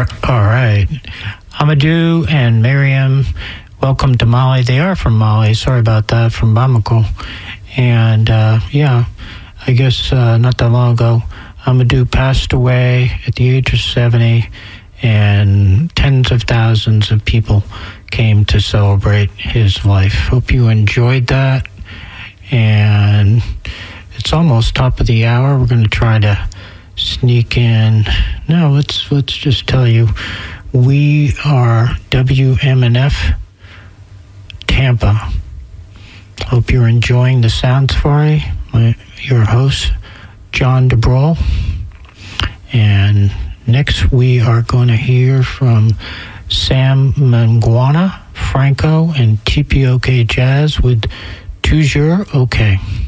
All right. Amadou and Miriam, welcome to Mali. They are from Mali. Sorry about that, from Bamako. And, I guess not that long ago, Amadou passed away at the age of 70, and tens of thousands of people came to celebrate his life. Hope you enjoyed that. And it's almost top of the hour. We're going to try to sneak in. No, let's just tell you, we are WMNF Tampa. Hope you're enjoying the Sound Safari. Your host, John DeBrol. And next we are going to hear from Sam Mangwana, Franco, and TPOK Jazz with Toujours OK.